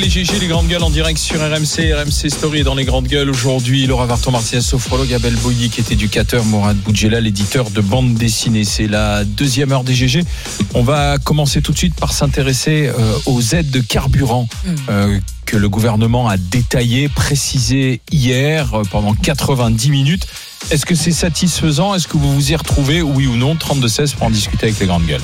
Les GG, les grandes gueules en direct sur RMC Story et dans les grandes gueules aujourd'hui. Laura Varton-Martinez, sophrologue, Abel Boilly qui est éducateur, Mourad Boudjela, l'éditeur de bande dessinée. C'est la deuxième heure des GG. On va commencer tout de suite par s'intéresser aux aides de carburant que le gouvernement a détaillé, précisé hier pendant 90 minutes. Est-ce que c'est satisfaisant ? Est-ce que vous vous y retrouvez, oui ou non ? 32-16 pour en discuter avec les grandes gueules.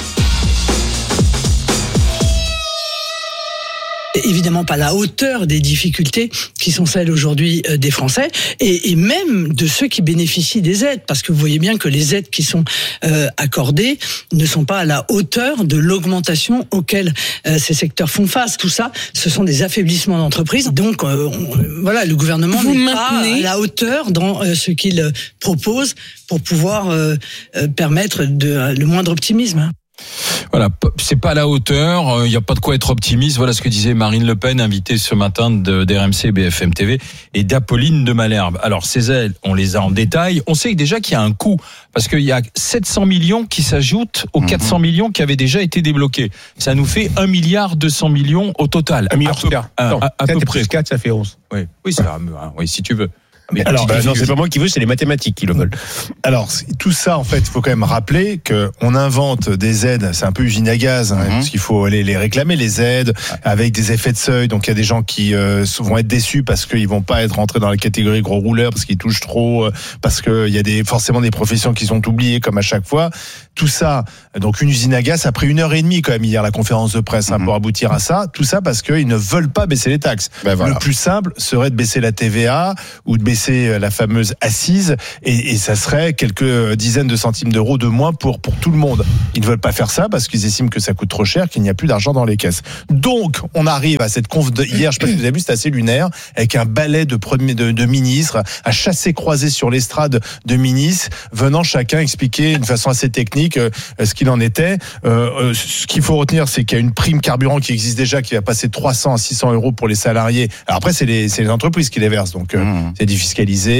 Évidemment pas à la hauteur des difficultés qui sont celles aujourd'hui des Français et même de ceux qui bénéficient des aides, parce que vous voyez bien que les aides qui sont accordées ne sont pas à la hauteur de l'augmentation auquel ces secteurs font face. Tout ça, ce sont des affaiblissements d'entreprises. Donc voilà, le gouvernement n'est pas à la hauteur dans ce qu'il propose pour pouvoir permettre le moindre optimisme. Voilà, c'est pas à la hauteur, il n'y a pas de quoi être optimiste. Voilà ce que disait Marine Le Pen, invitée ce matin d'RMC et BFM TV, et d'Apolline de Malherbe. Alors ces aides, on les a en détail. On sait déjà qu'il y a un coût, parce qu'il y a 700 millions qui s'ajoutent aux 400 millions qui avaient déjà été débloqués. Ça nous fait 1,2 milliard au total. 1 milliard à peu près. Plus 4, ça fait 11. Oui, ça, oui, si tu veux. Mais alors, non, c'est pas moi qui veux, c'est les mathématiques qui le veulent. Alors, tout ça, en fait, il faut quand même rappeler qu'on invente des aides, c'est un peu usine à gaz, parce qu'il faut aller les réclamer, les aides, avec des effets de seuil. Donc, il y a des gens qui vont être déçus parce qu'ils vont pas être rentrés dans la catégorie gros rouleurs, parce qu'ils touchent trop, parce qu'il y a forcément des professions qui sont oubliées, comme à chaque fois. Tout ça, donc une usine à gaz, ça a pris 1h30 quand même hier, la conférence de presse, pour aboutir à ça. Tout ça parce qu'ils ne veulent pas baisser les taxes. Voilà. Le plus simple serait de baisser la TVA ou de baisser la fameuse assise, et ça serait quelques dizaines de centimes d'euros de moins pour tout le monde. Ils ne veulent pas faire ça parce qu'ils estiment que ça coûte trop cher, qu'il n'y a plus d'argent dans les caisses. Donc, on arrive à cette conf de hier, je sais pas si vous avez vu, c'était assez lunaire, avec un balai de ministres, à chasser-croiser sur l'estrade de ministres, venant chacun expliquer d'une façon assez technique ce qu'il en était. Ce qu'il faut retenir, c'est qu'il y a une prime carburant qui existe déjà, qui va passer de 300 à 600 euros pour les salariés. Alors après, c'est les entreprises qui les versent, donc c'est défiscalisé.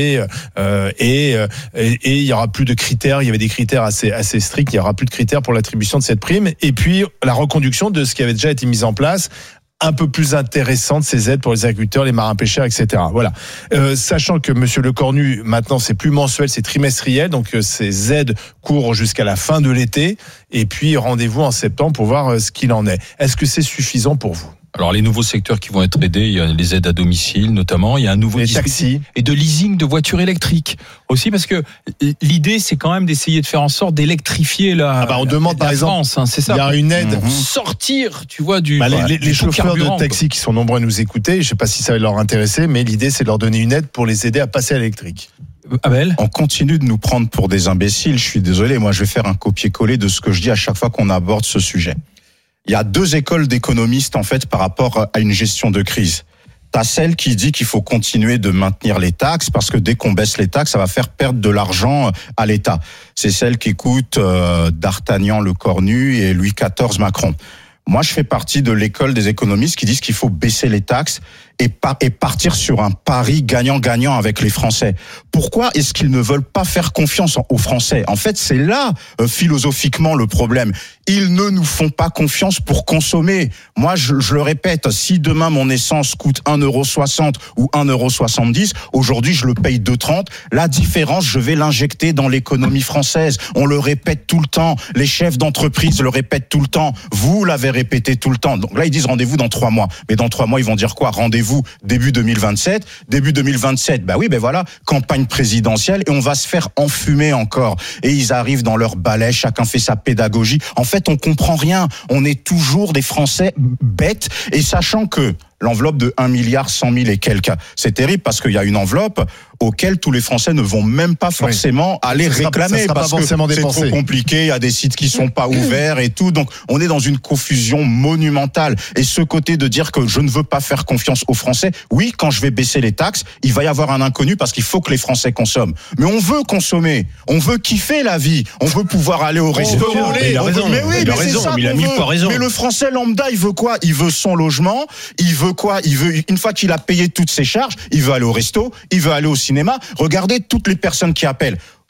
Et il y aura plus de critères. Il y avait des critères assez stricts. Il y aura plus de critères pour l'attribution de cette prime. Et puis la reconduction de ce qui avait déjà été mis en place, un peu plus intéressante, ces aides pour les agriculteurs, les marins-pêcheurs, etc. Voilà. Sachant que Monsieur Lecornu, maintenant, c'est plus mensuel, c'est trimestriel, donc ces aides courent jusqu'à la fin de l'été. Et puis rendez-vous en septembre pour voir ce qu'il en est. Est-ce que c'est suffisant pour vous ? Alors les nouveaux secteurs qui vont être aidés, il y a les aides à domicile notamment, il y a un nouveau taxis et de leasing de voitures électriques aussi, parce que l'idée c'est quand même d'essayer de faire en sorte d'électrifier on demande par exemple, France, c'est ça. Il y a une aide pour sortir, tu vois, du les chauffeurs de taxi qui sont nombreux à nous écouter, je sais pas si ça va leur intéresser, mais l'idée c'est de leur donner une aide pour les aider à passer à l'électrique. Abel, on continue de nous prendre pour des imbéciles, je suis désolé, moi je vais faire un copier-coller de ce que je dis à chaque fois qu'on aborde ce sujet. Il y a deux écoles d'économistes, en fait, par rapport à une gestion de crise. T'as celle qui dit qu'il faut continuer de maintenir les taxes parce que dès qu'on baisse les taxes, ça va faire perdre de l'argent à l'État. C'est celle qui écoute D'Artagnan, Lecornu et Louis XIV, Macron. Moi, je fais partie de l'école des économistes qui disent qu'il faut baisser les taxes et partir sur un pari gagnant-gagnant avec les Français. Pourquoi est-ce qu'ils ne veulent pas faire confiance aux Français ? En fait, c'est là, philosophiquement, le problème. Ils ne nous font pas confiance pour consommer. Moi, je le répète, si demain mon essence coûte 1,60 € ou 1,70 €, aujourd'hui, je le paye 2,30 €. La différence, je vais l'injecter dans l'économie française. On le répète tout le temps. Les chefs d'entreprise le répètent tout le temps. Vous l'avez répété tout le temps. Donc là, ils disent rendez-vous dans 3 mois. Mais dans 3 mois, ils vont dire quoi ? Rendez-vous début 2027. Début 2027, voilà, campagne présidentielle et on va se faire enfumer encore. Et ils arrivent dans leur balai, chacun fait sa pédagogie. En fait, on comprend rien. On est toujours des Français bêtes et sachant que l'enveloppe de 1,1 milliard et quelques, c'est terrible parce qu'il y a une enveloppe auquel tous les Français ne vont même pas forcément aller réclamer parce que c'est trop compliqué, il y a des sites qui sont pas ouverts et tout, donc on est dans une confusion monumentale. Et ce côté de dire que je ne veux pas faire confiance aux Français, oui, quand je vais baisser les taxes, il va y avoir un inconnu parce qu'il faut que les Français consomment. Mais on veut consommer, on veut kiffer la vie, on veut pouvoir aller au restaurant. Il a raison, il a 1000 fois raison. Mais le Français lambda, il veut quoi ? Il veut son logement, il veut quoi ? Il veut, une fois qu'il a payé toutes ses charges, il veut aller au resto, il veut aller au cinéma. Regardez toutes les personnes qui appellent.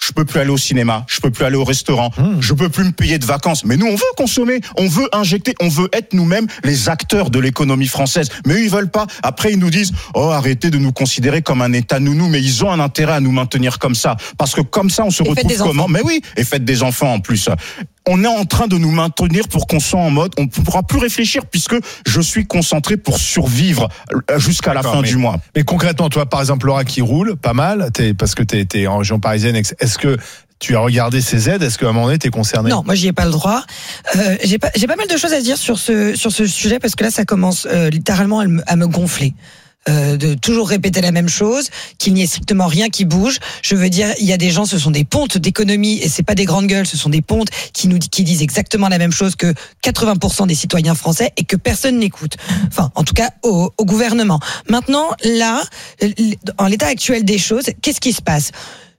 je peux plus aller au cinéma, je peux plus aller au restaurant, je peux plus me payer de vacances. Mais nous, on veut consommer, on veut injecter, on veut être nous-mêmes les acteurs de l'économie française. Mais eux, ils veulent pas. Après, ils nous disent, arrêtez de nous considérer comme un État nounou. Mais ils ont un intérêt à nous maintenir comme ça. Parce que comme ça, on se retrouve comment? Mais oui, et faites des enfants en plus. On est en train de nous maintenir pour qu'on soit en mode, on ne pourra plus réfléchir puisque je suis concentré pour survivre jusqu'à la fin du mois. Mais concrètement, toi, par exemple, Laura, qui roule pas mal, parce que t'es en région parisienne, est-ce que tu as regardé ces aides? Est-ce qu'à un moment donné, t'es concerné? Non, moi, j'y ai pas le droit. J'ai pas mal de choses à dire sur ce sujet parce que là, ça commence littéralement à me gonfler. De toujours répéter la même chose, qu'il n'y ait strictement rien qui bouge. Je veux dire, il y a des gens, ce sont des pontes d'économie et c'est pas des grandes gueules, ce sont des pontes qui disent exactement la même chose que 80% des citoyens français et que personne n'écoute. Enfin, en tout cas, au gouvernement. Maintenant, là, en l'état actuel des choses, qu'est-ce qui se passe?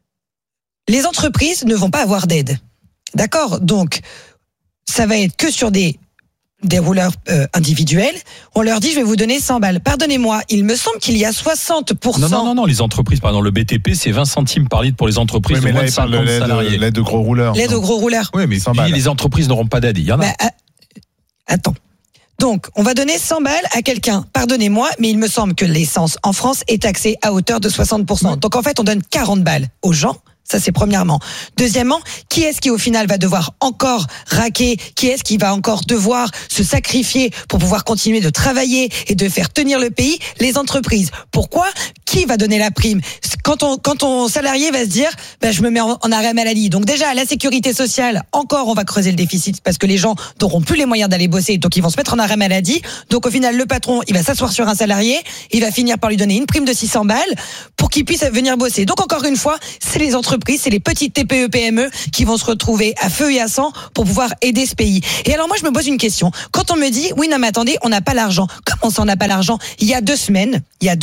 Les entreprises ne vont pas avoir d'aide. D'accord? Donc, ça va être que sur des rouleurs individuels, on leur dit je vais vous donner 100 balles. Pardonnez-moi, il me semble qu'il y a 60%. Non, les entreprises, par exemple, le BTP, c'est 20 centimes par litre pour les entreprises de moins de 50 salariés. L'aide de gros rouleurs. L'aide aux gros rouleurs. Oui, mais les entreprises n'auront pas d'aide. Il y en a. Attends. Donc, on va donner 100 balles à quelqu'un. Pardonnez-moi, mais il me semble que l'essence en France est taxée à hauteur de 60%. Donc, en fait, on donne 40 balles aux gens. Ça, c'est premièrement. Deuxièmement, qui est-ce qui, au final, va devoir encore raquer? Qui est-ce qui va encore devoir se sacrifier pour pouvoir continuer de travailler et de faire tenir le pays? Les entreprises. Pourquoi? Qui va donner la prime? Quand ton salarié va se dire, je me mets en arrêt maladie. Donc déjà, la sécurité sociale, encore, on va creuser le déficit parce que les gens n'auront plus les moyens d'aller bosser. Donc, ils vont se mettre en arrêt maladie. Donc, au final, le patron, il va s'asseoir sur un salarié. Il va finir par lui donner une prime de 600 balles pour qu'il puisse venir bosser. Donc, encore une fois, c'est les entreprises, c'est les petites TPE, PME qui vont se retrouver à feu et à sang pour pouvoir aider ce pays. Et alors, moi, je me pose une question. Quand on me dit, oui, non, mais attendez, on n'a pas l'argent. Comment ça, on n'a pas l'argent? Il y a 2 semaines,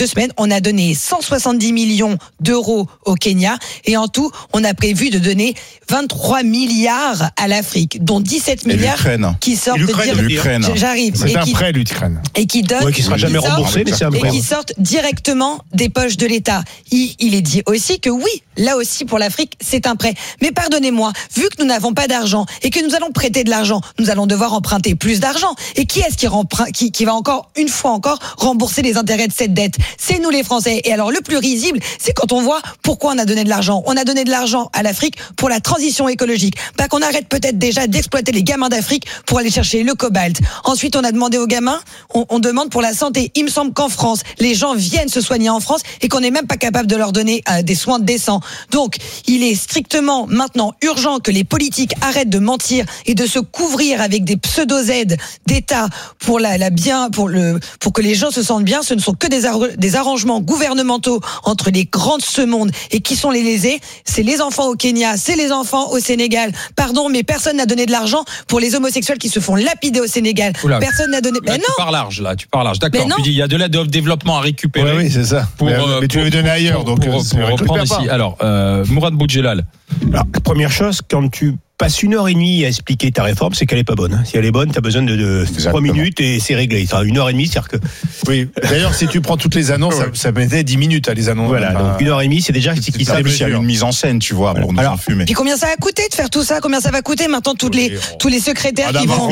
on a donné 170 millions d'euros au Kenya et en tout, on a prévu de donner 23 milliards à l'Afrique, dont 17 milliards qui sortent de l'Ukraine. J'arrive. C'est un prêt, l'Ukraine. Et qui donne, qui sera jamais remboursé, mais c'est un prêt. Et qui sortent directement des poches de l'État. Il est dit aussi que oui, là aussi pour l'Afrique, c'est un prêt. Mais pardonnez-moi, vu que nous n'avons pas d'argent et que nous allons prêter de l'argent, nous allons devoir emprunter plus d'argent. Et qui est-ce qui va encore, une fois encore, rembourser les intérêts de cette dette? C'est nous les Français. Et alors le plus risible, c'est quand on voit pourquoi on a donné de l'argent. On a donné de l'argent à l'Afrique pour la transition écologique. Pas qu'on arrête peut-être déjà d'exploiter les gamins d'Afrique pour aller chercher le cobalt. Ensuite, on a demandé aux gamins, on demande pour la santé. Il me semble qu'en France, les gens viennent se soigner en France et qu'on n'est même pas capable de leur donner des soins décents. Donc, il est strictement maintenant urgent que les politiques arrêtent de mentir et de se couvrir avec des pseudo-aides d'État pour pour que les gens se sentent bien. Ce ne sont que des arrangements gouvernementaux entre les grands de ce monde. Et qui sont les lésés? C'est les enfants au Kenya, c'est les enfants au Sénégal. Pardon, mais personne n'a donné de l'argent pour les homosexuels qui se font lapider au Sénégal. Oula. Personne n'a donné. Là, tu pars large. D'accord. Tu dis il y a de l'aide au développement à récupérer. Oui, c'est ça. Mais tu l'avais donné ailleurs, donc pour reprendre ici. Alors, Mourad Boudjelal. Alors, première chose, quand tu passes 1h30 à expliquer ta réforme, c'est qu'elle est pas bonne. Si elle est bonne, t'as besoin de 3 minutes et c'est réglé. Enfin, 1h30, c'est-à-dire que. Oui. D'ailleurs, si tu prends toutes les annonces, ça mettait 10 minutes à les annoncer. Voilà. Donc 1h30, c'est déjà ce qui savent. Il y a une mise en scène, tu vois, pour nous enfumer. Puis combien ça a coûté de faire tout ça? Combien ça va coûter maintenant tous les secrétaires qui vont.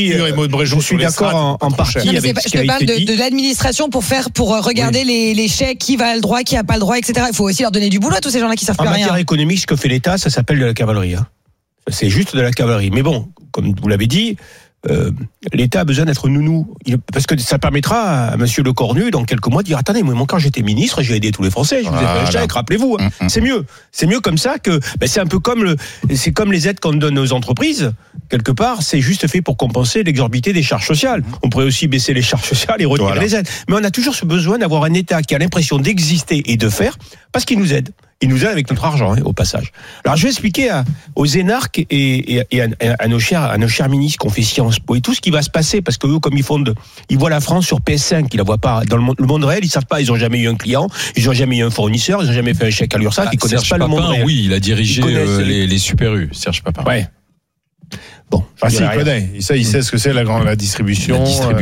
Je suis d'accord en partie avec ce qui a été dit. Je te parle de l'administration pour regarder les chèques, qui va le droit, qui a pas le droit, etc. Il faut aussi leur donner du boulot à tous ces gens-là qui savent plus rien. En matière économique, ce que fait l'État, ça s'appelle de la cavalerie. C'est juste de la cavalerie. Mais bon, comme vous l'avez dit, l'État a besoin d'être nounou. Parce que ça permettra à monsieur Lecornu, dans quelques mois, de dire, attendez, moi, quand j'étais ministre, j'ai aidé tous les Français, je vous ai fait un chèque, rappelez-vous. C'est mieux. C'est mieux comme ça que, c'est un peu comme c'est comme les aides qu'on donne aux entreprises. Quelque part, c'est juste fait pour compenser l'exorbité des charges sociales. On pourrait aussi baisser les charges sociales et retirer les aides. Mais on a toujours ce besoin d'avoir un État qui a l'impression d'exister et de faire, parce qu'il nous aide. Il nous aide avec notre argent, au passage. Alors, je vais expliquer aux énarques et à nos chers ministres qui ont fait Sciences Po et tout ce qui va se passer, parce que eux, comme ils voient la France sur PS5, ils la voient pas dans le monde réel, ils savent pas, ils ont jamais eu un client, ils ont jamais eu un fournisseur, ils ont jamais fait un chèque à l'URSSAF, ils connaissent Serge pas Papin, le monde réel. Oui, il a dirigé les Super U, Serge Papin. Ouais. Bon, il connaît. Ça, il sait ce que c'est la distribution.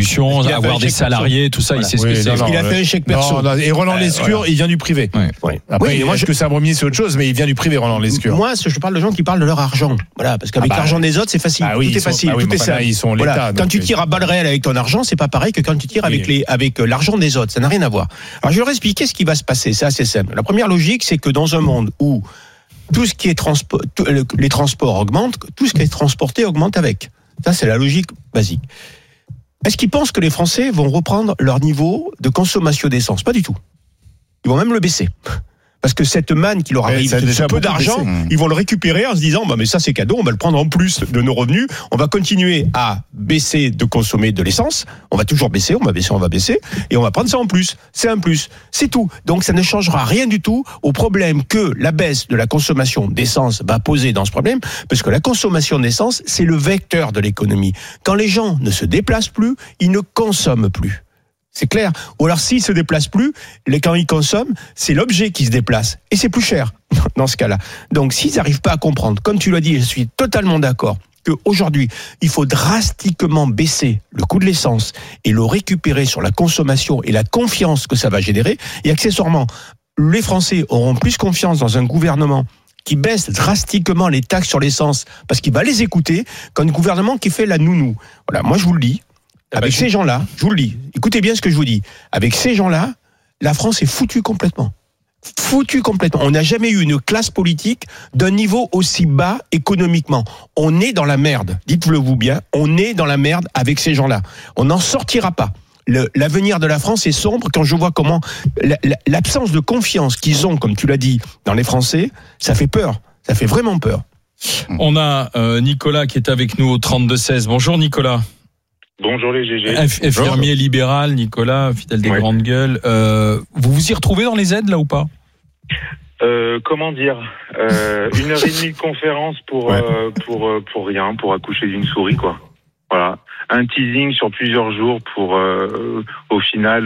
Avoir des salariés, tout ça, il sait ce que c'est. Il a fait un chèque perso. Et Roland Lescure, il vient du privé. Ouais. Après, est-ce que c'est un premier ministre, c'est autre chose, mais il vient du privé, Roland Lescure. Moi, je parle de gens qui parlent de leur argent. Voilà, parce qu'avec l'argent des autres, c'est facile. Tout est facile. Tout est simple. Ils sont l'État. Quand tu tires à balles réelles avec ton argent, c'est pas pareil que quand tu tires avec l'argent des autres. Ça n'a rien à voir. Alors, je vais leur expliquer ce qui va se passer. C'est assez simple. La première logique, c'est que dans un monde où tout ce qui est les transports augmentent, tout ce qui est transporté augmente avec. Ça, c'est la logique basique. Est-ce qu'ils pensent que les Français vont reprendre leur niveau de consommation d'essence? Pas du tout. Ils vont même le baisser. Parce que cette manne qui leur arrive, ce peu d'argent, ils vont le récupérer en se disant, mais ça c'est cadeau, on va le prendre en plus de nos revenus, on va continuer à baisser de consommer de l'essence, on va toujours baisser, on va baisser, et on va prendre ça en plus. C'est un plus. C'est tout. Donc ça ne changera rien du tout au problème que la baisse de la consommation d'essence va poser dans ce problème, parce que la consommation d'essence, c'est le vecteur de l'économie. Quand les gens ne se déplacent plus, ils ne consomment plus. C'est clair. Ou alors s'ils se déplacent plus, quand ils consomment, c'est l'objet qui se déplace. Et c'est plus cher dans ce cas-là. Donc s'ils n'arrivent pas à comprendre, comme tu l'as dit, je suis totalement d'accord, qu'aujourd'hui, il faut drastiquement baisser le coût de l'essence et le récupérer sur la consommation et la confiance que ça va générer. Et accessoirement, les Français auront plus confiance dans un gouvernement qui baisse drastiquement les taxes sur l'essence parce qu'il va les écouter qu'un gouvernement qui fait la nounou. Voilà, moi je vous le dis. Avec ces gens-là, je vous le dis, écoutez bien ce que je vous dis, avec ces gens-là, la France est foutue complètement. Foutue complètement. On n'a jamais eu une classe politique d'un niveau aussi bas économiquement. On est dans la merde, dites-le-vous bien, on est dans la merde avec ces gens-là. On n'en sortira pas. L'avenir de la France est sombre quand je vois comment l'absence de confiance qu'ils ont, comme tu l'as dit, dans les Français, ça fait peur. Ça fait vraiment peur. On a Nicolas qui est avec nous au 32-16. Bonjour Nicolas. Bonjour les GG. Infirmier libéral, Nicolas, fidèle des grandes gueules. Vous vous y retrouvez dans les aides là ou pas? Comment dire 1h30 de conférence pour rien, pour accoucher d'une souris quoi. Voilà, un teasing sur plusieurs jours pour au final